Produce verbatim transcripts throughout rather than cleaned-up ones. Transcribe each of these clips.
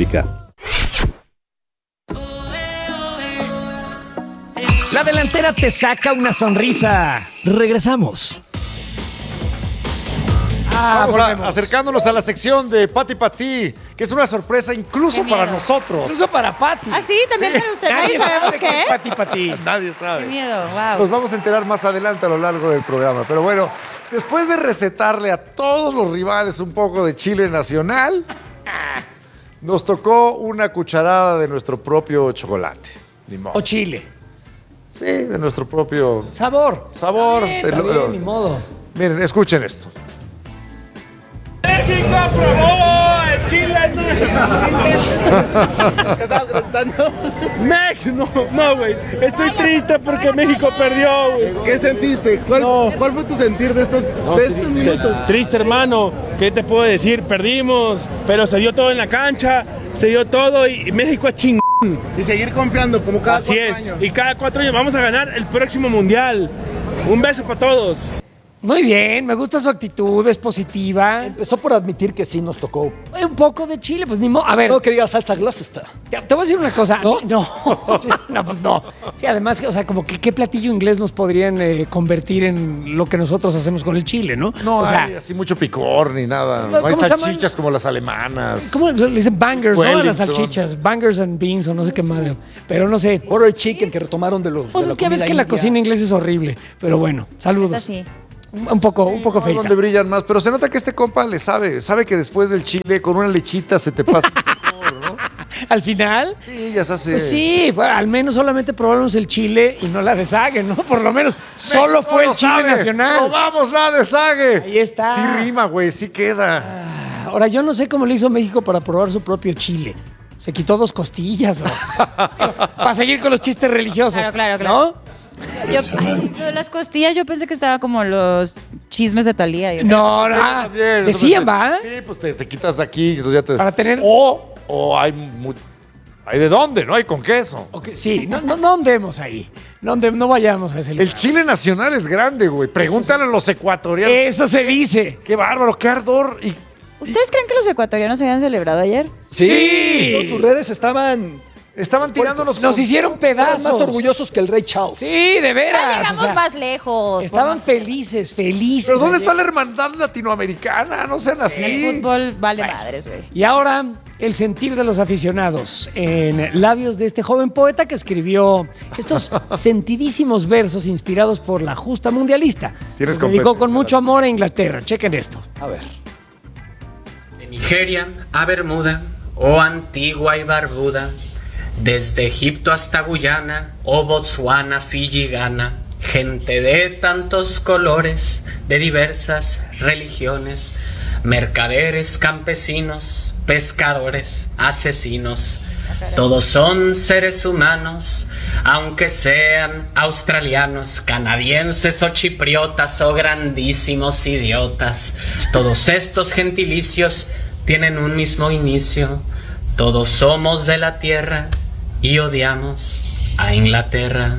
República. La delantera te saca una sonrisa. Regresamos. Ah, Vamos a, acercándonos a la sección de Pati Pati, que es una sorpresa incluso para nosotros. Incluso para Pati. Ah, sí, también para usted. Nadie sabemos qué es. Pati Pati. Nadie sabe. Qué miedo, wow. Nos vamos a enterar más adelante a lo largo del programa. Pero bueno, después de recetarle a todos los rivales un poco de chile nacional, nos tocó una cucharada de nuestro propio chocolate. Ni modo. O chile. Sí, de nuestro propio Sabor. Sabor. Está bien, está bien, ni modo. Miren, escuchen esto. México aprobó el Chile. ¿Qué estabas gritando? México, no, no, güey. Estoy triste porque México perdió, güey. ¿Qué sentiste? ¿Cuál, No. ¿Cuál fue tu sentir de estos, No, de estos tri- minutos? Triste, hermano. ¿Qué te puedo decir? Perdimos, pero se dio todo en la cancha, se dio todo y México es chingón. Y seguir confiando como cada Así cuatro es. años. Y cada cuatro años vamos a ganar el próximo mundial. Un beso para todos. Muy bien, me gusta su actitud, es positiva. Empezó por admitir que sí nos tocó. Un poco de chile, pues ni modo. A ver, No que diga salsa Gloucester. te, te voy a decir una cosa. ¿No? No, no, pues no. Sí, además, o sea, como que qué platillo inglés nos podrían eh, convertir en lo que nosotros hacemos con el chile, ¿no? No o sea, hay así mucho picor ni nada. No hay ¿cómo se llaman? salchichas como las alemanas. ¿cómo le dicen bangers, no? A las Wellington. salchichas. Bangers and beans o no sé qué madre. Pero no sé. Butter chicken que retomaron de los. Pues de es que ves comida que la india. cocina inglesa es horrible. Pero bueno, saludos. Sí. Un un poco, un poco No, feita. donde brillan más, pero se nota que este compa le sabe, sabe que después del chile con una lechita se te pasa mejor, ¿no? Al final, Sí, ya se hace. pues sí, bueno, al menos solamente probamos el chile y no la deshague, ¿no? Por lo menos solo México fue lo el chile sabe. nacional. ¡No vamos la deshague! Ahí está. Sí rima, güey, sí queda. Ahora, yo no sé cómo le hizo México para probar su propio chile. ¿Se quitó dos costillas o...? Para seguir con los chistes religiosos. Claro, claro, claro. ¿No? Yo, ay, lo de las costillas, yo pensé que estaba como los chismes de Talía. Yo No, no. ah, También, decían, entonces, ¿va? Sí, pues te, te quitas aquí, entonces ya te... Para tener... O, o hay... mu- ¿Hay de dónde? ¿No? Hay con queso. Ok, sí, no, no, no andemos ahí. No, ande- no vayamos a ese lugar. El chile nacional es grande, güey. Pregúntale a los ecuatorianos. Eso se dice. Qué bárbaro, qué ardor. Y ¿Ustedes creen que los ecuatorianos habían celebrado ayer? Sí. Todas sus redes estaban. estaban tirándonos... Nos con- hicieron Estaban pedazos. más orgullosos que el rey Charles. Sí, de veras. Ya llegamos o sea, más lejos. Estaban por más- felices, felices. ¿Pero dónde ayer. está la hermandad latinoamericana? No sean así. El fútbol vale madres, güey. Y ahora, el sentir de los aficionados en labios de este joven poeta que escribió estos sentidísimos versos inspirados por la justa mundialista. Tienes Los dedicó con competencia, mucho amor a Inglaterra. Chequen esto. A ver. De Nigeria a Bermuda, oh Antigua y Barbuda, desde Egipto hasta Guyana, oh Botsuana, Fiji, Ghana, gente de tantos colores, de diversas religiones, mercaderes, campesinos, pescadores, asesinos, todos son seres humanos, aunque sean australianos, canadienses o chipriotas o grandísimos idiotas. Todos estos gentilicios tienen un mismo inicio. Todos somos de la tierra y odiamos a Inglaterra.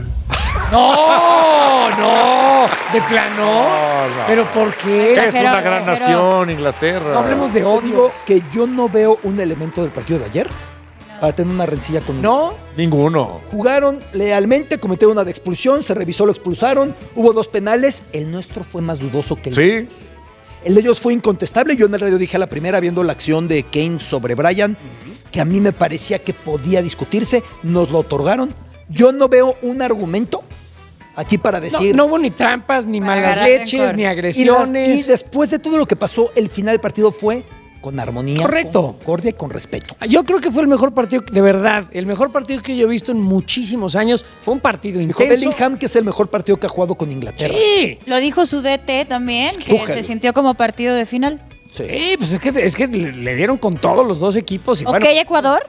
¡No! ¡No! ¿De plano? No, no. ¿Pero por qué? Es una Exageró, gran exageró. nación, Inglaterra. No hablemos de Yo odio. digo que yo no veo un elemento del partido de ayer para tener una rencilla con ¿No? Ninguno. Jugaron lealmente, cometieron una de expulsión, se revisó, lo expulsaron, hubo dos penales, el nuestro fue más dudoso que el de Sí. ellos. El de ellos fue incontestable, yo en el radio dije a la primera viendo la acción de Kane sobre Bryan, que a mí me parecía que podía discutirse, nos lo otorgaron. Yo no veo un argumento aquí para No, decir... no hubo ni trampas, ni Para malas agarrar leches, rencor. ni y, las- agresiones. y después de todo lo que pasó, el final del partido fue con armonía, Correcto. con concordia y con respeto. Yo creo que fue el mejor partido, de verdad, el mejor partido que yo he visto en muchísimos años. Fue un partido Dijo intenso. Bellingham que es el mejor partido que ha jugado con Inglaterra. Sí. Lo dijo su D T también, que Tuchel. se sintió como partido de final. Sí. Sí, pues es que, es que le, le dieron con todos los dos equipos. Y Ok, bueno, Ecuador.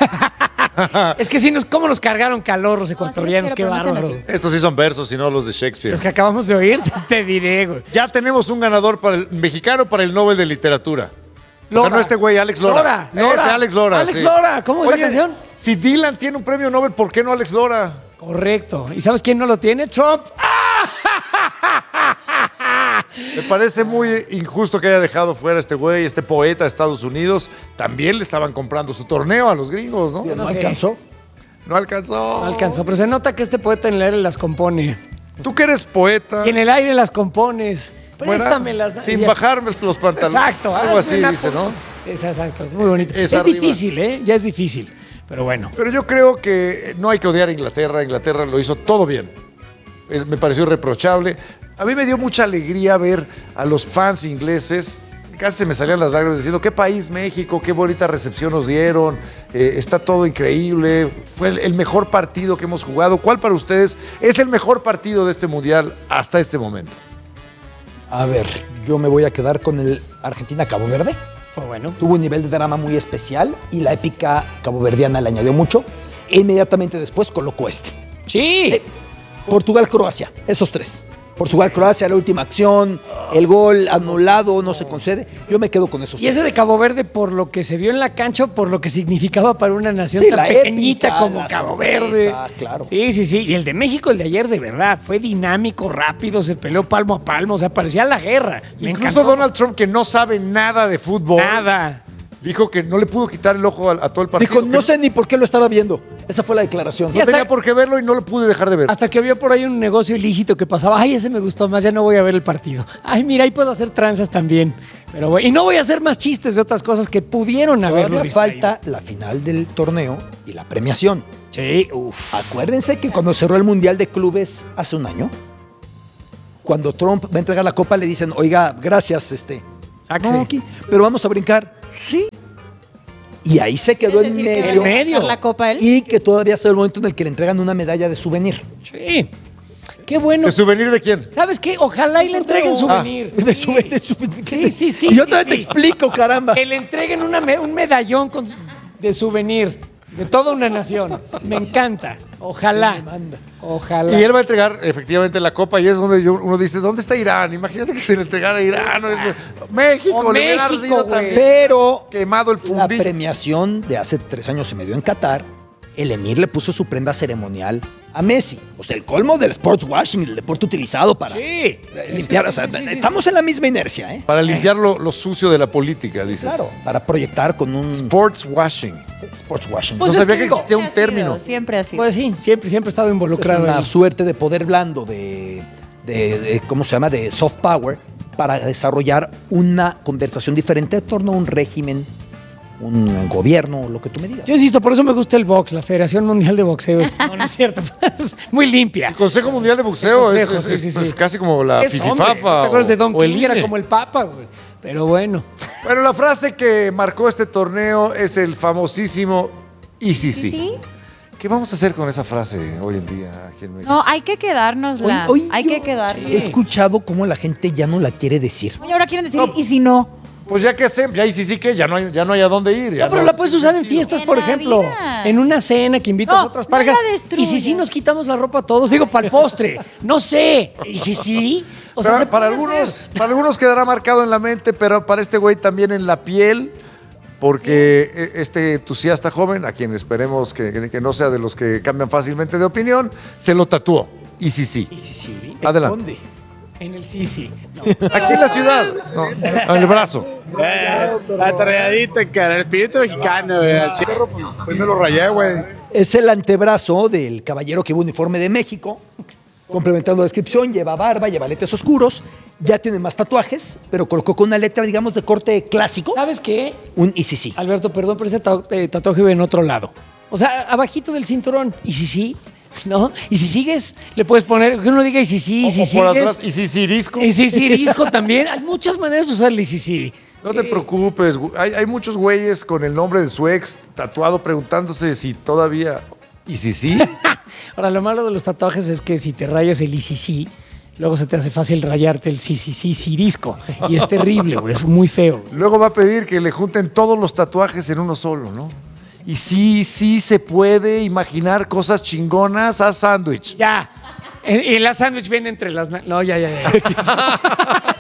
es que sí, nos, cómo nos cargaron calor los ecuatorianos, los qué quiero, pero no bárbaro. sean Estos sí son versos y no los de Shakespeare. Los que acabamos de oír, te, te diré, güey. Ya tenemos un ganador para el mexicano para el Nobel de Literatura. O sea, Lora. no este güey, Alex Lora. Lora, Lora. Ese Alex Lora. Alex sí. Lora, ¿cómo es la Oye, canción? Si Dylan tiene un premio Nobel, ¿por qué no Alex Lora? Correcto. ¿Y sabes quién no lo tiene? Trump. Me parece muy injusto que haya dejado fuera este güey, este poeta de Estados Unidos. También le estaban comprando su torneo a los gringos, ¿no? No, no sé. alcanzó. No alcanzó. No alcanzó, pero se nota que este poeta en el aire las compone. Tú que eres poeta. Y en el aire las compones. ¿fuera? Préstamelas. Sin Ya. bajarme los pantalones. Exacto. Algo hazme así una dice, po- ¿no? Es, exacto, muy bonito. Es Es, arriba. difícil, ¿eh? Ya es difícil. Pero bueno. Pero yo creo que no hay que odiar a Inglaterra. Inglaterra lo hizo todo bien. Es- me pareció irreprochable. A mí me dio mucha alegría ver a los fans ingleses. Casi se me salían las lágrimas diciendo, qué país México, qué bonita recepción nos dieron, eh, está todo increíble, fue el, el mejor partido que hemos jugado. ¿Cuál para ustedes es el mejor partido de este mundial hasta este momento? A ver, yo me voy a quedar con el Argentina-Cabo Verde. Fue bueno. Tuvo un nivel de drama muy especial y la épica caboverdiana le añadió mucho. E inmediatamente después colocó este. Sí. Portugal-Croacia, esos tres. Portugal-Croacia, la última acción, el gol anulado, no se concede. Yo me quedo con esos Y ese tres. de Cabo Verde, por lo que se vio en la cancha, por lo que significaba para una nación Sí, tan la pequeñita épica, como la Cabo sorpresa, Verde. claro. Sí, sí, sí. Y el de México, el de ayer, de verdad, fue dinámico, rápido, se peleó palmo a palmo, o sea, parecía la guerra. Me Incluso encantó. Donald Trump, que no sabe nada de fútbol, Nada. dijo que no le pudo quitar el ojo a, a todo el partido. Dijo, no que sé ni por qué lo estaba viendo. Esa fue la declaración. Sí, no hasta- tenía por qué verlo y no lo pude dejar de ver. Hasta que vio por ahí un negocio ilícito que pasaba. Ay, ese me gustó más, ya no voy a ver el partido. Ay, mira, ahí puedo hacer tranzas también. Pero bueno, y no voy a hacer más chistes de otras cosas que pudieron haberlo Todavía distraído. falta la final del torneo y la premiación. Sí, uff. Acuérdense que cuando cerró el Mundial de Clubes hace un año, cuando Trump va a entregar la copa, le dicen, oiga, gracias, este. Sáquese. No, aquí, pero vamos a brincar. Sí. Y ahí se quedó ¿Quieres en decir que medio. va a medio. ganar la copa él? Y que todavía es el momento en el que le entregan una medalla de souvenir. Sí. Qué bueno. ¿De souvenir de quién? ¿Sabes qué? Ojalá y le entreguen souvenir. De Sí. souvenir, de souvenir. Sí, sí, sí. Y yo sí, todavía te sí. explico, caramba. Que le entreguen una me- un medallón con, su- de souvenir de toda una nación. Me encanta. Ojalá. Ojalá. Y él va a entregar efectivamente la copa y es donde yo- uno dice, ¿dónde está Irán? Imagínate que se le entregara a Irán. o eso. México, O le hubiera México, ardido güey. también. Pero Quemado el la fundillo. premiación de hace tres años y medio en Qatar, el emir le puso su prenda ceremonial a Messi. O sea, el colmo del sports washing, el deporte utilizado para Sí. limpiar. Sí, o sea, sí, sí, sí, estamos en la misma inercia, ¿eh? Para limpiar lo, lo sucio de la política, dices. Claro, para proyectar con un Sports washing. sports washing. Pues no es sabía que que digo, existía un Siempre ha sido, término. Siempre ha sido. Pues sí, siempre, siempre he estado Es involucrado una ahí. suerte de poder blando, de, de- de- ¿cómo se llama? De soft power, para desarrollar una conversación diferente en torno a un régimen, un gobierno, lo que tú me digas. Yo insisto, por eso me gusta el box, la Federación Mundial de Boxeo. Es- No, no es cierto. Es muy limpia. El Consejo Mundial de Boxeo El es, Consejo, es- sí, es- sí, es sí. casi como la Es, hombre, Fififafa. ¿no ¿Te acuerdas de Don o el King? Era I N E. como el Papa, güey. Pero bueno. Bueno, la frase que marcó este torneo es el famosísimo y sí, sí. ¿Sí? ¿Qué vamos a hacer con esa frase hoy en día aquí en México? No, hay que quedárnosla. Hoy- hoy hay yo que quedarnos. He escuchado cómo la gente ya no la quiere decir. Oye, ahora quieren decir, ¿y si no? Pues ya que hacemos, ya y sí, sí que ya no hay, ya no hay a dónde ir. ya No, pero la puedes usar en fiestas, En por la ejemplo. vida. En una cena que invitas No, a otras no parejas. la destruyas. Y si sí nos quitamos la ropa todos, digo, para el postre. No sé. Y si sí. O sea, Para, se para puede algunos, hacer. para algunos quedará marcado en la mente, pero para este güey también en la piel, porque eh, este entusiasta joven, a quien esperemos que, que- que no sea de los que cambian fácilmente de opinión, se lo tatuó. Y sí, sí. Y si sí. Adelante. ¿Dónde? En el sí, sí. No. Aquí en la ciudad, no, en el brazo. La tarreadita, cara, el espíritu mexicano, güey. al chile. Pues me lo rayé, güey. Es el antebrazo del caballero que lleva uniforme de México. Complementando la descripción, lleva barba, lleva lentes oscuros, ya tiene más tatuajes, pero colocó con una letra, digamos, de corte clásico, ¿Sabes qué? un I C C. Alberto, perdón, pero ese ta- eh, tatuaje vive en otro lado. O sea, abajito del cinturón. ¿Y si sí? ¿No? Y si sigues, le puedes poner, que uno diga y si sí, y si O por sigues. atrás, y si cirisco. Y si sí, disco también. Hay muchas maneras de usar el y si sí. No te preocupes, güey. hay, hay muchos güeyes con el nombre de su ex tatuado preguntándose si todavía... ¿Y si sí? Ahora, lo malo de los tatuajes es que si te rayas el y si sí, luego se te hace fácil rayarte el sí, sí, sí, cirisco. Y es terrible, güey, es muy feo. Luego va a pedir que le junten todos los tatuajes en uno solo, ¿no? Y sí, sí se puede imaginar cosas chingonas a sándwich. Ya. Y la sándwich viene entre las... na- No, ya, ya, ya.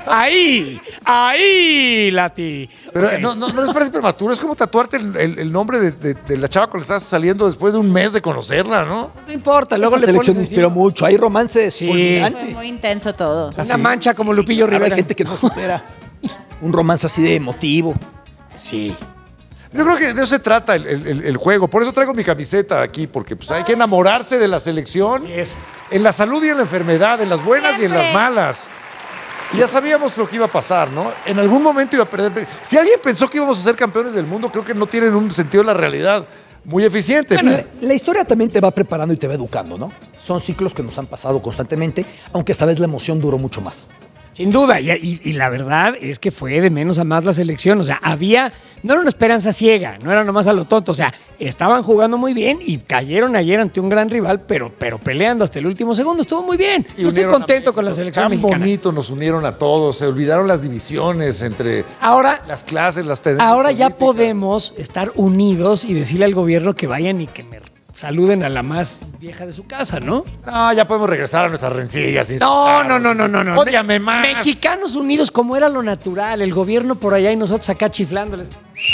Ahí, ahí, Lati. Pero Ok. no, no, no les parece prematuro. Es como tatuarte el, el- el nombre de, de- de la chava con la que estás saliendo después de un mes de conocerla, ¿no? No importa, luego La le selección pones inspiró encima mucho. Hay romances Sí. Fue fulminantes. muy intenso todo. una mancha como Lupillo Ahora hay Rivera. gente que no supera un romance así de emotivo. Sí. Yo creo que de eso se trata el, el- el- el juego. Por eso traigo mi camiseta aquí, porque pues, hay que enamorarse de la selección. Así es. En la salud y en la enfermedad, en las buenas y en las Siempre. malas. Y ya sabíamos lo que iba a pasar, ¿no? En algún momento iba a perder. Si alguien pensó que íbamos a ser campeones del mundo, creo que no tienen un sentido de la realidad muy eficiente. La, la historia también te va preparando y te va educando, ¿no? Son ciclos que nos han pasado constantemente, aunque esta vez la emoción duró mucho más. Sin duda, y, y- y la verdad es que fue de menos a más la selección. O sea, había, no era una esperanza ciega, no era nomás a lo tonto. O sea, estaban jugando muy bien y cayeron ayer ante un gran rival, pero, pero peleando hasta el último segundo. Estuvo muy bien. Y Yo estoy unieron a contento con la México. selección Tan mexicana. bonito, nos unieron a todos. Se olvidaron las divisiones entre Ahora, las clases, las tendencias ahora ya políticas. podemos estar unidos y decirle al gobierno que vayan y que me saluden a la más vieja de su casa, ¿no? No, ya podemos regresar a nuestras rencillas. No, no, no, no, no, no. Ódiame más. Mexicanos unidos como era lo natural, el gobierno por allá y nosotros acá chiflándoles.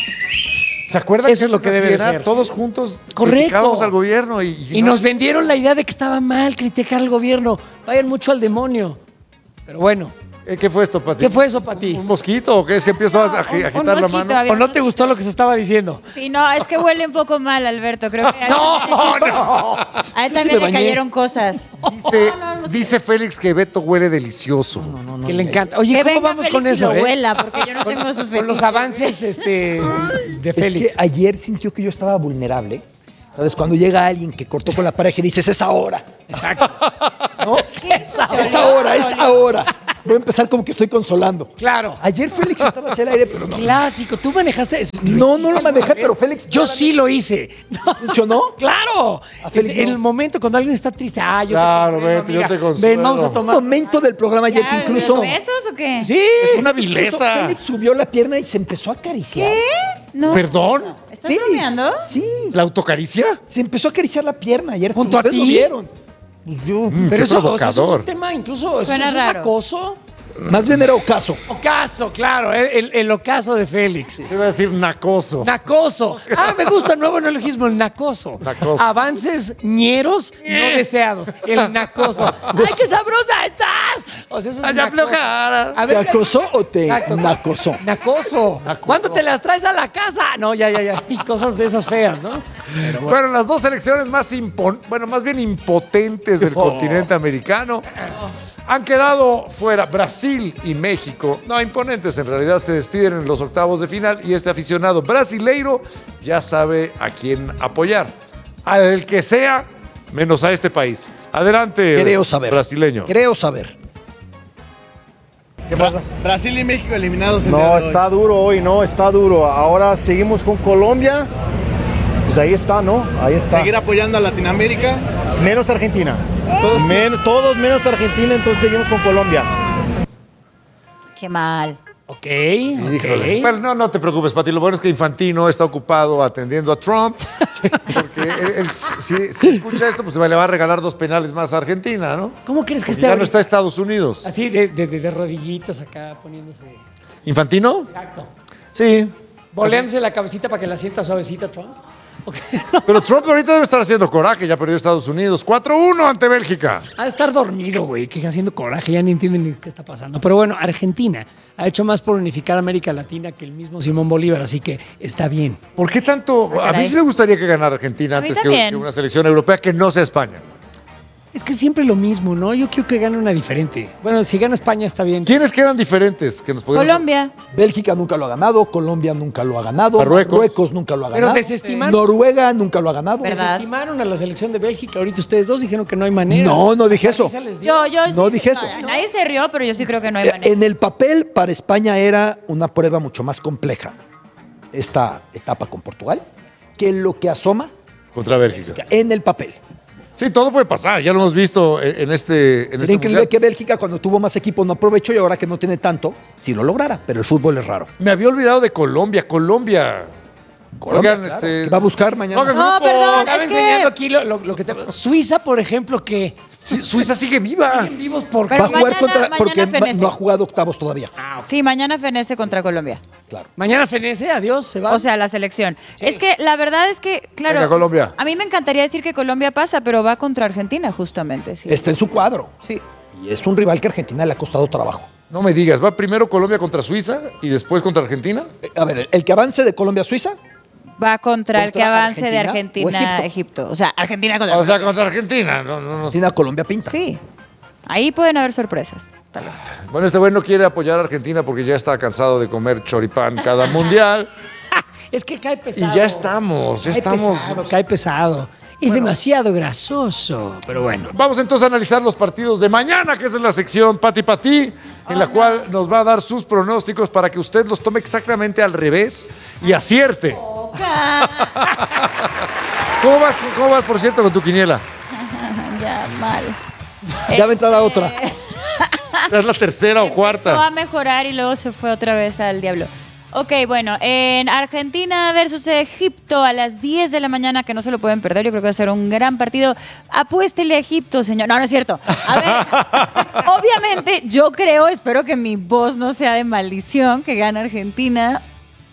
¿Se acuerdan? Eso es lo que debe de era? ser. Todos juntos Correcto. criticábamos al gobierno. Y, Y nos vendieron la idea de que estaba mal criticar al gobierno. Vayan mucho al demonio. Pero bueno, Eh, ¿Qué fue esto, Pati? ¿qué fue eso para ti? ¿Un mosquito o qué? ¿Es que empiezo a, a- a un- un agitar la mosquito, mano? había- ¿O no te gustó lo que se estaba diciendo? Sí, no, es que huele un poco mal, Alberto. Creo que a él, No, no. a él Yo sí también me le bañé. cayeron cosas. Dice, dice Félix que Beto huele delicioso. Que le encanta. Oye, Que ¿cómo venga vamos Félix con y eso? lo eh? huela, porque yo no tengo esos Con los fetiches. avances este, de Es Félix. que ayer sintió que yo estaba vulnerable. ¿Sabes? Cuando llega alguien que cortó con la pareja y dices, es ahora. Exacto. ¿No? Es Es ahora, es ahora. Voy a empezar como que estoy consolando. Claro. Ayer Félix estaba hacia el aire, pero no. Clásico. ¿Tú manejaste eso? No, no lo hiciste manejé, alguna vez? pero Félix- Yo sí lo hice. No. ¿Funcionó? ¡Claro! A Félix en no. el momento cuando alguien está triste, ah, yo Claro, te comprendo, vete, yo amiga. te consuelo. Ven, vamos a Un tomar. momento del programa ayer que ¿Ya, incluso. los besos o qué? Sí. Es una incluso vileza. Félix subió la pierna y se empezó a acariciar. ¿Qué? No. ¿Perdón? ¿Estás Félix, bromeando? Sí. ¿La autocaricia? Se empezó a acariciar la pierna ayer. ¿Junto a ¿Ustedes lo ti? vieron? Pues yo. Mm, Pero qué eso, o sea, eso es provocador. un tema incluso. ¿eso- Suena ¿Eso es raro. acoso? Más bien era ocaso. Ocaso, claro. El, el- el ocaso de Félix. Te iba a decir nacoso. Nacoso. Ah, me gusta el nuevo neologismo, el nacoso. Nacoso. Avances ñeros no deseados. El nacoso. ¡Ay, qué sabrosa estás! O sea, eso es Ay, ya nacoso. aflojara. A ¿Te ver, acosó o te Exacto. nacosó? Nacoso. ¿Cuándo te las traes a la casa? No, ya, ya, ya. Y cosas de esas feas, ¿no? Bueno, las dos selecciones más impon bueno, más bien impotentes del Oh. continente americano han quedado fuera. Brasil y México, no, imponentes en realidad, se despiden en los octavos de final y este aficionado brasileiro ya sabe a quién apoyar. Al que sea, menos a este país. Adelante, Creo saber. brasileño. Creo saber. ¿Qué pasa? Brasil y México eliminados. el día No, de hoy. está duro hoy, no, está duro. Ahora seguimos con Colombia. Pues ahí está, ¿no? Ahí está. Seguir apoyando a Latinoamérica. Menos Argentina. Todos, men- todos menos Argentina, entonces seguimos con Colombia. Qué mal. Ok, Híjole. ok. Bueno, no, no te preocupes, Pati. Lo bueno es que Infantino está ocupado atendiendo a Trump. Porque él, él, si, si escucha esto, pues le va a regalar dos penales más a Argentina, ¿no? ¿Cómo crees que Porque esté ya no ahorita? está Estados Unidos. Así de, de, de- de rodillitas acá poniéndose. ¿Infantino? Exacto. Sí. Boleándose la cabecita para que la sienta suavecita, Trump. Ok. Pero Trump ahorita debe estar haciendo coraje. Ya perdió Estados Unidos. cuatro uno ante Bélgica. Ha de estar dormido, güey, que haciendo coraje, ya ni entienden ni qué está pasando. Pero bueno, Argentina ha hecho más por unificar América Latina que el mismo Simón Bolívar, así que está bien. ¿Por qué tanto? Ah, A mí caray. sí me gustaría que ganara Argentina A mí antes que, también. que una selección europea que no sea España. Es que siempre lo mismo, ¿no? Yo quiero que gane una diferente. Bueno, si gana España está bien. ¿Quiénes quedan diferentes? Que nos podemos- Colombia. Bélgica nunca lo ha ganado, Colombia nunca lo ha ganado, Marruecos. nunca lo ha Pero ganado, desestimaron. Noruega nunca lo ha ganado. ¿Verdad? Desestimaron a la selección de Bélgica. Ahorita ustedes dos dijeron que no hay manera. No, no dije eso. Esa les dio. Yo, yo No sí- dije eso. Nadie se rió, pero yo sí creo que no hay Eh, manera. En el papel, para España era una prueba mucho más compleja esta etapa con Portugal que lo que asoma Contra Bélgica. en el papel. Sí, todo puede pasar. Ya lo hemos visto en en este. En Sería este increíble mundial. que Bélgica, cuando tuvo más equipo, no aprovechó y ahora que no tiene tanto, sí lo lograra. Pero el fútbol es raro. Me había olvidado de Colombia. Colombia. Colombia, Oigan, claro, este- que va a buscar mañana. Oigan, No, grupos. perdón. Estaba Es que- enseñando aquí lo, lo- lo que te... Suiza, por ejemplo, que Sí, Suiza sigue viva. siguen vivos por... Pero va a jugar mañana- contra, mañana porque va- fenece. no ha jugado octavos todavía. Sí, mañana fenece contra Colombia. Claro. Mañana fenece, adiós, se va. O sea, la selección. Es que la verdad es que, claro. Venga, Colombia. A mí me encantaría decir que Colombia pasa, pero va contra Argentina, justamente. Sí. Está en su cuadro. Sí. Y es un rival que a Argentina le ha costado trabajo. No me digas, ¿va primero Colombia contra Suiza y después contra Argentina? Eh, A ver, el que avance de Colombia a Suiza, Va contra, el que ¿Contra avance de Argentina Argentina o a Egipto? Egipto. O sea, Argentina contra O sea, contra Argentina. No, no, no. Argentina, Colombia pinta. Sí. Ahí pueden haber sorpresas, tal vez. Bueno, este güey no quiere apoyar a Argentina porque ya está cansado de comer choripán cada mundial. Es que cae pesado. Y ya estamos, ya Cae estamos. pesado, cae pesado. Es demasiado grasoso, pero bueno. Vamos entonces a analizar los partidos de mañana, que es en la sección Pati Pati, en la cual nos va a dar sus pronósticos para que usted los tome exactamente al revés y acierte. ¿Cómo vas, cómo vas, por cierto, con tu quiniela? Ya, mal. Ya va a entrar a otra. ¿Es la tercera o Empezó a cuarta? mejorar y luego se fue otra vez al diablo. Ok, bueno, en Argentina versus Egipto a las diez de la mañana, que no se lo pueden perder, yo creo que va a ser un gran partido. Apuéstele a Egipto, señor. No, no es cierto. A ver, obviamente yo creo, espero que mi voz no sea de maldición, que gane Argentina.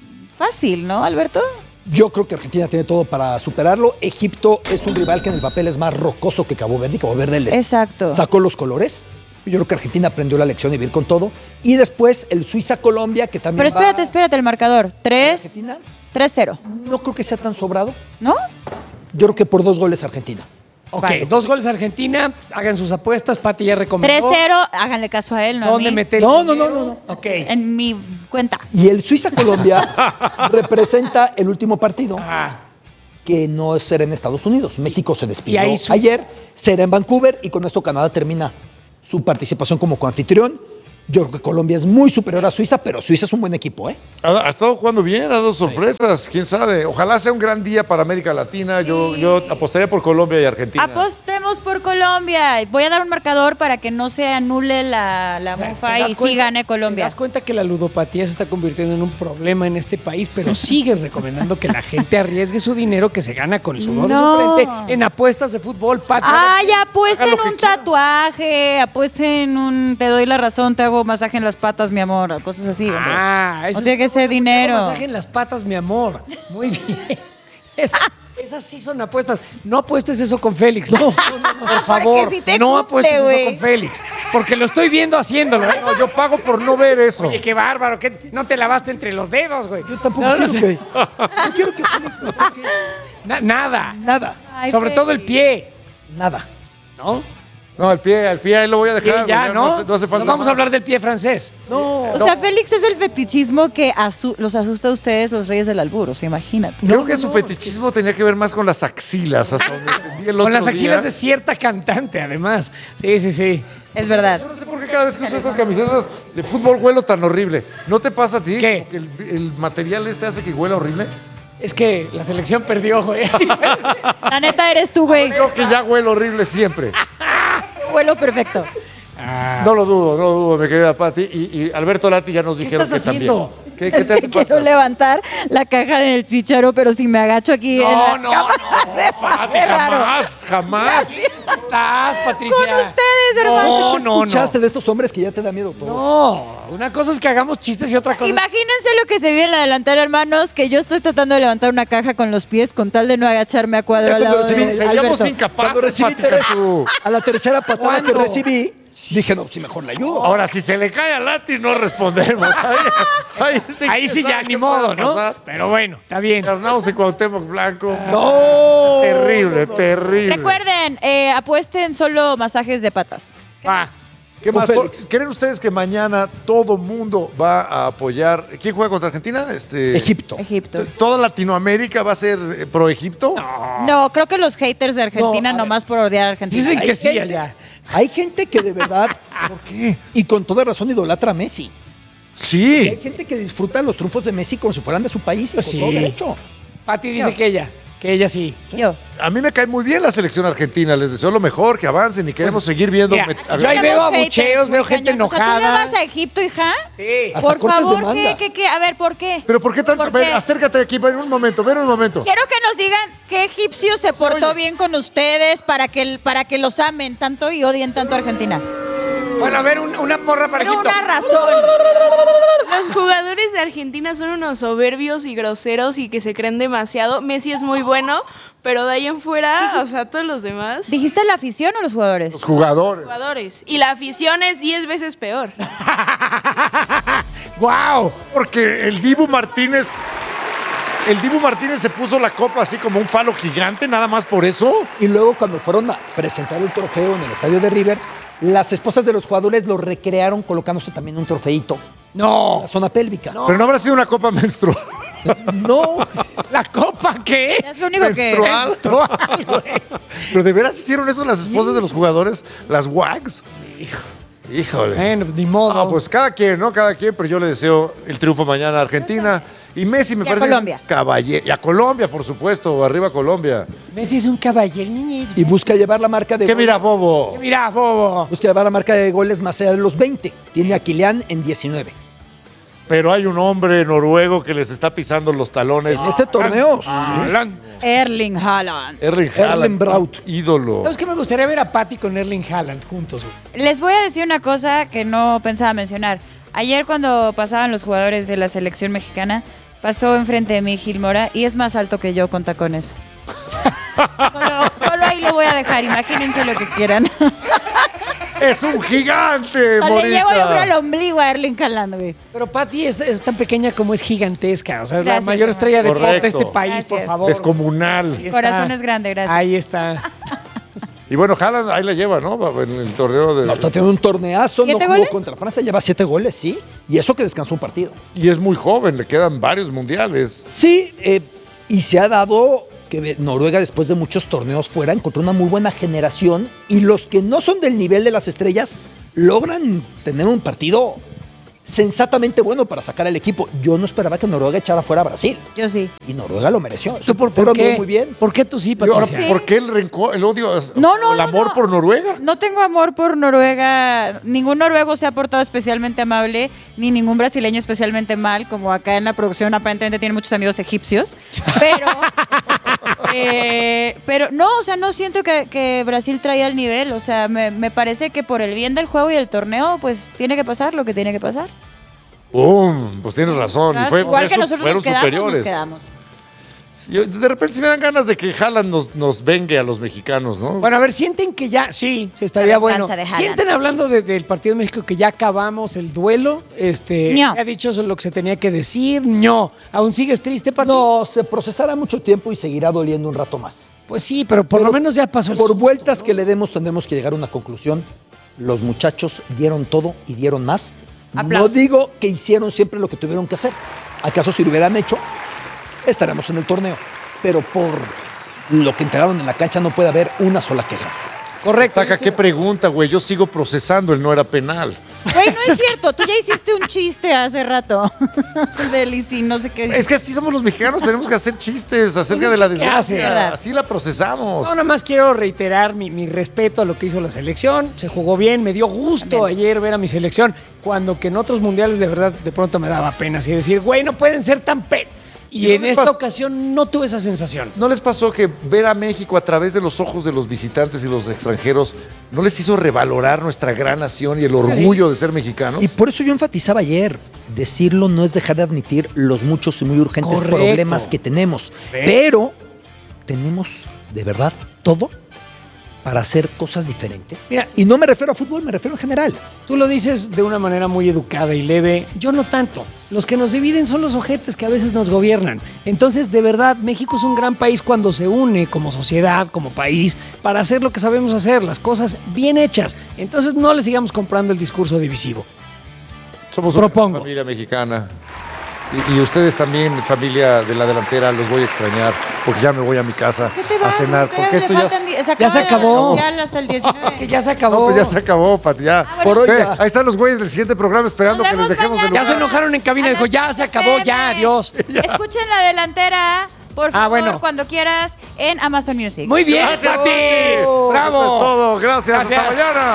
Fácil, ¿no, Alberto? Yo creo que Argentina tiene todo para superarlo. Egipto es un rival que en el papel es más rocoso que Cabo Verde. Y Cabo Verde les Exacto. sacó los colores. Yo creo que Argentina aprendió la lección de vivir con todo. Y después el Suiza-Colombia, que también Pero espérate, va- espérate, el marcador. tres ¿Argentina? tres cero, No creo que sea tan sobrado. ¿no? Yo creo que por dos goles Argentina. Ok, Vale. dos goles a Argentina, hagan sus apuestas, Pati ya tres recomendó. cero, háganle caso a él, ¿no? a ¿Dónde mí. mete el No, no, dinero? no, no, no. Ok. En mi cuenta. Y el Suiza-Colombia representa el último partido Ah, que no será en Estados Unidos. México se despidió Y ahí Suiza. ayer, será en Vancouver y con esto Canadá termina su participación como coanfitrión. Yo creo que Colombia es muy superior a Suiza, pero Suiza es un buen equipo, ¿eh? Ha, ha estado jugando bien, ha dado sorpresas, quién sabe. Ojalá sea un gran día para América Latina. Yo, yo apostaría por Colombia y Argentina. Apostemos por Colombia. Voy a dar un marcador para que no se anule la, la o sea, mufa ¿te das y sí cuenta- gane Te Colombia. das cuenta que la ludopatía se está convirtiendo en un problema en este país, pero sigues recomendando que la gente arriesgue su dinero que se gana con el sudor No. de su frente en apuestas de fútbol, Pati. Ay, apuesten Haga lo que un quiera. tatuaje, apuesten un te doy la razón, te hago masaje en las patas, mi amor, cosas así. hombre. Ah, eso No es tiene que como ser lo dinero. te hago masaje en las patas, mi amor. Muy bien. Esas, esas sí son apuestas. No apuestes eso con Félix. No, no, no, no, por favor. sí te no cumple, apuestes güey. eso con Félix. Porque lo estoy viendo haciéndolo. ¿eh? No, yo pago por no ver eso. Oye, qué bárbaro. ¿Qué? No te lavaste entre los dedos, güey. Yo tampoco No, no quiero sé. que... No quiero que Félix me toque Na- nada. nada, Ay, Sobre todo el Félix. pie. nada. ¿no? No, el pie, el pie ahí lo voy a Pie dejar. ya, güey, ¿no? hace, no hace falta Nos vamos más. a hablar del pie francés. No, O sea, Félix es el fetichismo que asu- los asusta a ustedes, los reyes del albur. O sea, imagínate. Creo que su fetichismo tenía que ver más con las axilas, hasta donde entendí el Con otro las axilas día. de cierta cantante, además. Sí, sí, sí. Es verdad. Yo no sé por qué cada vez que uso estas camisetas de fútbol huelo tan horrible. ¿No te pasa a ti? ¿Qué? Como que el, el material este hace que huela horrible. Es que la selección perdió, güey. La neta eres tú, güey. Creo que ya huelo horrible siempre. Vuelo perfecto. No lo dudo, no lo dudo, mi querida Pati. Y, y Alberto Lati ya nos ¿Qué dijeron estás que haciendo? también. ¿Qué, qué Es te que hace quiero falta? levantar la caja del chicharo, pero si me agacho aquí en No, la no, cama, no. se Pati, ve raro. jamás, jamás. ¿Cómo estás, Patricia? Con ustedes, hermano. No, no, escuchaste no. de estos hombres que ya te da miedo todo. No, una cosa es que hagamos chistes y otra cosa es... Imagínense lo que se vive en la delantera, hermanos, que yo estoy tratando de levantar una caja con los pies con tal de no agacharme a cuadro Ya al cuando lado de recibí- Seríamos Alberto. incapaces, Cuando recibí Pati tres- Cantú. a la tercera patada que ¿Cuándo? recibí, dije, no, si mejor le ayudo. Ahora, si se le cae a Lati, no respondemos. Ahí, ahí sí, Ahí sí ¿quién ya sabe ni qué modo, pueda ¿no? pasar? Pero bueno, está bien. Carnaos y Cuauhtémoc Blanco. No. Terrible, terrible. Recuerden, eh, apuesten solo masajes de patas. Va. ¿Qué Con más? Félix. ¿Creen ustedes que mañana todo mundo va a apoyar? ¿Quién juega contra Argentina? Este, Egipto. Egipto. ¿Toda Latinoamérica va a ser eh, pro Egipto? No, creo que los haters de Argentina, No, a ver. nomás por odiar a Argentina. Dicen que Hay sí gente- allá. Hay gente que de verdad, ¿Por qué? y con toda razón, idolatra a Messi. Y hay Sí. gente que disfruta los triunfos de Messi como si fueran de su país y con Sí. todo derecho. Pati dice que ella. Que ella sí. Yo. A mí me cae muy bien la selección argentina. Les deseo lo mejor, que avancen y queremos seguir viendo. mira, met- a yo ahí ver- veo Tenemos abucheos, haters veo muy gente cañón. O sea, ¿tú le enojada. vas a Egipto, hija? Sí. Hasta Por cortes de favor, ¿qué, manda. qué, qué? A ver, ¿por qué? Pero ¿por qué tanto? ¿Por Ven, qué? acércate aquí, ven un momento, ven un momento. Quiero que nos digan qué egipcio se portó bien con ustedes para que, para que los amen tanto y odien tanto a Argentina. Bueno, a ver, un- una porra para Pero Egipto. una razón. Los jugadores de Argentina son unos soberbios y groseros y que se creen demasiado. Messi es muy bueno, pero de ahí en fuera, o sea, todos los demás. ¿Dijiste la afición o los jugadores? Los jugadores. Jugadores. Y la afición es diez veces peor. ¡Guau! Porque el Dibu Martínez. El Dibu Martínez se puso la copa así como un falo gigante, nada más por eso. Y luego cuando fueron a presentar el trofeo en el estadio de River, las esposas de los jugadores lo recrearon colocándose también un trofeito en No. la zona pélvica. Pero no habrá sido una copa menstrual. No, ¿La copa qué? Es lo único Menstrual. Menstrual, güey. Pero de veras hicieron eso las esposas de los jugadores, las wags. Híjole. Bueno, pues ni modo. Ah, pues cada quien, ¿no? Cada quien, pero yo le deseo el triunfo mañana a Argentina. Y Messi me Y a parece. Colombia. Caballero. Y a Colombia, por supuesto. Arriba Colombia. Messi es un caballero, niña. y busca llevar la marca de ¿Qué goles- mira, bobo? Mira, bobo. busca llevar la marca de goles más allá de los veinte. Tiene a Kylian en diecinueve. Pero hay un hombre noruego que les está pisando los talones. En este torneo, Haaland. Erling Haaland. Erling Haaland. Erling Braut. Ídolo. ¿Sabes qué? Me gustaría ver a Patty con Erling Haaland juntos, güey. Les voy a decir una cosa que no pensaba mencionar. Ayer cuando pasaban los jugadores de la selección mexicana, pasó enfrente de mí Gil Mora y es más alto que yo con tacones. Solo, solo ahí lo voy a dejar, imagínense lo que quieran. ¡Es un gigante, Le llego yo creo al Morita! ombligo a Erling Haaland, güey. Pero Patty es, es tan pequeña como es gigantesca. O sea, es Gracias, la mayor Omar. estrella de pop de Correcto. este país, por Gracias. favor. Descomunal. Ahí está. Corazón es grande, gracias. Ahí está. Y bueno, Haaland ahí la lleva, ¿no? En el torneo de... No, está teniendo un torneazo, no ¿Siete jugó goles? contra Francia, lleva siete goles, sí. Y eso que descansó un partido. Y es muy joven, le quedan varios mundiales. Sí, eh, y se ha dado que Noruega después de muchos torneos fuera encontró una muy buena generación y los que no son del nivel de las estrellas logran tener un partido sensatamente bueno para sacar al equipo. Yo no esperaba que Noruega echara fuera a Brasil Yo sí. y Noruega lo mereció. ¿Tú por, Pero por qué? anduvo muy bien. ¿Por qué tú sí, Y ahora, Patricia? ¿por qué el rencor, el odio, No, no, el no, amor no. por Noruega? No tengo amor por Noruega. Ningún noruego se ha portado especialmente amable, ni ningún brasileño especialmente mal, como acá en la producción aparentemente tiene muchos amigos egipcios. Pero, eh, pero no, o sea, no siento que, que Brasil traía el nivel. O sea, me, me parece que por el bien del juego y del torneo, pues tiene que pasar lo que tiene que pasar. ¡Pum! Pues tienes razón. Y fue- Igual fue que su- nosotros fueron nos quedamos, superiores. nos quedamos. Yo- de repente sí me dan ganas de que Haaland nos, nos vengue a los mexicanos, ¿no? Bueno, a ver, sienten que ya, sí, sí estaría La bueno. venganza de Haaland. Sienten hablando de- del partido de México que ya acabamos el duelo. Este, No. se ha dicho eso lo que se tenía que decir. No. ¿Aún sigues triste, Pati? No, se procesará mucho tiempo y seguirá doliendo un rato más. Pues sí, pero por Pero lo menos ya pasó el Por susto, vueltas ¿no? que le demos tendremos que llegar a una conclusión. Los muchachos dieron todo y dieron más. No Aplausos. digo que hicieron siempre lo que tuvieron que hacer. ¿Acaso si lo hubieran hecho, estaremos en el torneo? Pero por lo que entregaron en la cancha no puede haber una sola queja. Correcto. Taca, qué pregunta, güey. Yo sigo procesando, el no era penal. Güey, no es cierto. Tú ya hiciste un chiste hace rato. Del y si no sé qué. Es que así somos los mexicanos, tenemos que hacer chistes acerca Pues es de la que, ¿qué desgracia. haces? Así la procesamos. No, nada más quiero reiterar mi, mi respeto a lo que hizo la selección. Se jugó bien, me dio gusto ayer ver a mi selección, cuando que en otros mundiales de verdad de pronto me daba pena así decir, güey, no pueden ser tan pe... Y ¿Y no en les esta pas- ocasión no tuve esa sensación. ¿No les pasó que ver a México a través de los ojos de los visitantes y los extranjeros no les hizo revalorar nuestra gran nación y el orgullo de ser mexicanos? Y por eso yo enfatizaba ayer, decirlo no es dejar de admitir los muchos y muy urgentes Correcto. problemas que tenemos. Pero tenemos de verdad todo para hacer cosas diferentes. Mira. y no me refiero a fútbol, me refiero en general. Tú lo dices de una manera muy educada y leve. Yo no tanto. Los que nos dividen son los ojetes que a veces nos gobiernan. Entonces, de verdad, México es un gran país cuando se une como sociedad, como país, para hacer lo que sabemos hacer, las cosas bien hechas. Entonces, no le sigamos comprando el discurso divisivo. Somos Propongo. una familia mexicana. Y, y ustedes también, familia de la delantera, los voy a extrañar porque ya me voy a mi casa ¿Qué te a vas? cenar. ¿Por qué? Porque Le esto ya, faltan s- di- Ya se acaba acabó. el Mundial hasta el diecinueve. Que ya se acabó. no, pues ya se acabó, Pat, ya. Ah, bueno. Por hoy Ve, ya. ahí están los güeyes del siguiente programa esperando Nos que les vemos dejemos el mañana. Ya se enojaron en cabina. Dijo, ya se acabó, ya, adiós. Escuchen la delantera por Ah, favor, bueno. cuando quieras, en Amazon Music. Muy bien, Gracias. Pati. Eso Bravo. es todo. Gracias. Gracias. Hasta mañana.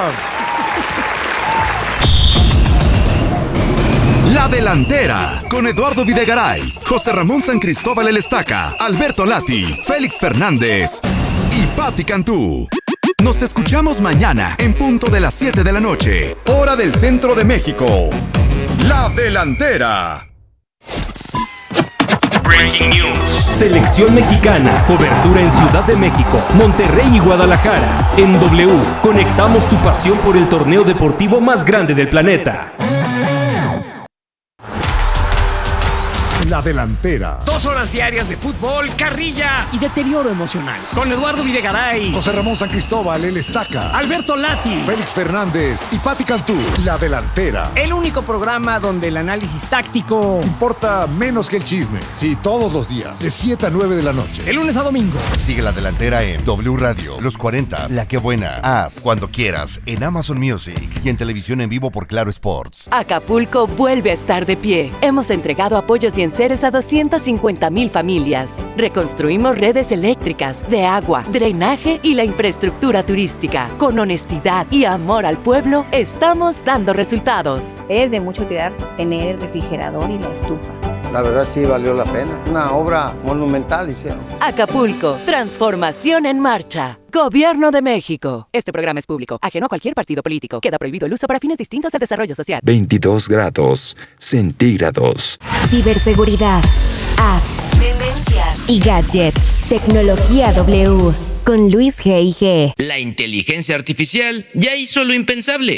La Delantera, con Eduardo Videgaray, José Ramón San Cristóbal El Estaca, Alberto Lati, Félix Fernández y Pati Cantú. Nos escuchamos mañana en punto de las siete de la noche, hora del centro de México. La Delantera. Breaking News. Selección mexicana. Cobertura en Ciudad de México, Monterrey y Guadalajara. En W, conectamos tu pasión por el torneo deportivo más grande del planeta. La Delantera. Dos horas diarias de fútbol, carrilla y deterioro emocional. Con Eduardo Videgaray, José Ramón San Cristóbal El Estaca, Alberto Lati, Félix Fernández y Pati Cantú. La Delantera. el único programa donde el análisis táctico Importa menos que el chisme. Sí, todos los días, de siete a nueve de la noche. de lunes a domingo. Sigue La Delantera en W Radio, Los cuarenta, La Que Buena, Haz, Cuando Quieras, en Amazon Music y en televisión en vivo por Claro Sports. Acapulco vuelve a estar de pie. Hemos entregado apoyos y enseres a doscientas cincuenta mil familias. Reconstruimos redes eléctricas, de agua, drenaje y la infraestructura turística. Con honestidad y amor al pueblo, estamos dando resultados. Es de mucha utilidad tener el refrigerador y la estufa. La verdad sí valió la pena. Una obra monumental hicieron. Acapulco, transformación en marcha. Gobierno de México. Este programa es público, ajeno a cualquier partido político. Queda prohibido el uso para fines distintos al desarrollo social. veintidós grados centígrados. Ciberseguridad, apps, tendencias y gadgets. Tecnología W con Luis G I G. La inteligencia artificial ya hizo lo impensable.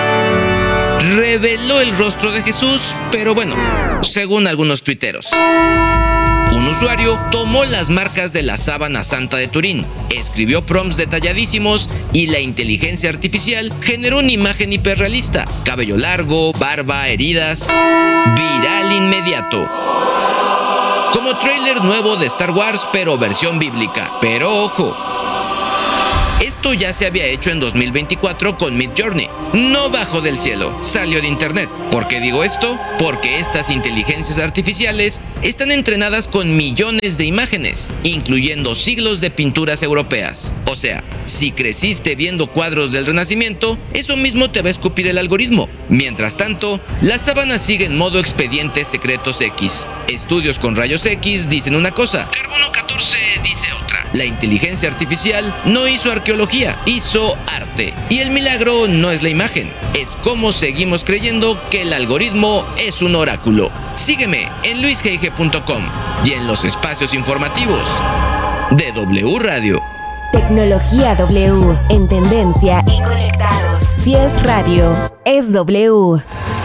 Reveló el rostro de Jesús, pero bueno, según algunos tuiteros. Un usuario tomó las marcas de la sábana santa de Turín, escribió prompts detalladísimos y la inteligencia artificial generó una imagen hiperrealista. Cabello largo, barba, heridas. Viral inmediato. Como tráiler nuevo de Star Wars, pero versión bíblica. Pero ojo, esto ya se había hecho en dos mil veinticuatro con Midjourney. No bajó del cielo, salió de internet. ¿Por qué digo esto? Porque estas inteligencias artificiales están entrenadas con millones de imágenes, incluyendo siglos de pinturas europeas. O sea, si creciste viendo cuadros del Renacimiento, eso mismo te va a escupir el algoritmo. Mientras tanto, la sábana sigue en modo expedientes secretos X. Estudios con rayos X dicen una cosa, carbono catorce dice otra. La inteligencia artificial no hizo arqueología, hizo arte. Y el milagro no es la imagen, es cómo seguimos creyendo que el algoritmo es un oráculo. Sígueme en luis g i g punto com y en los espacios informativos de W Radio. Tecnología W en tendencia y conectados. Si es radio, es W.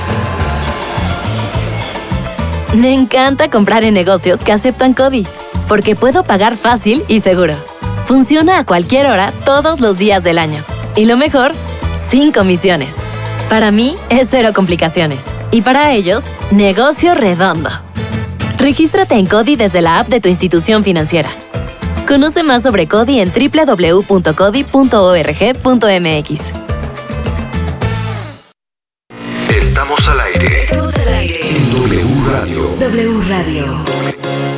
Me encanta comprar en negocios que aceptan CODI, porque puedo pagar fácil y seguro. Funciona a cualquier hora, todos los días del año. Y lo mejor, sin comisiones. Para mí, es cero complicaciones. Y para ellos, negocio redondo. Regístrate en CODI desde la app de tu institución financiera. Conoce más sobre CODI en doble u doble u doble u punto codi punto org punto m x. Estamos al aire. Estamos al aire. En W Radio. W Radio.